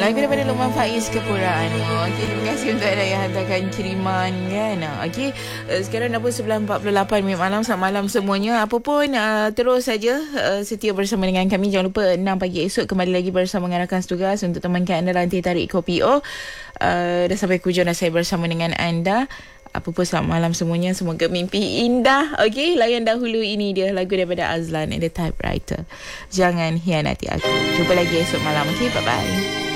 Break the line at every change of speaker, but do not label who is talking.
Lagu daripada Luqman Faiz Kepuraan. Okey, terima kasih untuk anda yang hantarkan kiriman kan. Okey, sekarang dah pun 9.48 minit malam. Selamat malam semuanya. Apa pun terus saja setia bersama dengan kami. Jangan lupa 6 pagi esok kembali lagi bersama dengan rakan setugas untuk temankan anda rantai tarik kopi O. Dah sampai hujung dah saya bersama dengan anda. Apa pun selamat malam semuanya. Semoga mimpi indah. Okey, layan dahulu ini dia lagu daripada Azlan and the Typewriter. Jangan hianati aku. Jumpa lagi esok malam. Okey, bye-bye.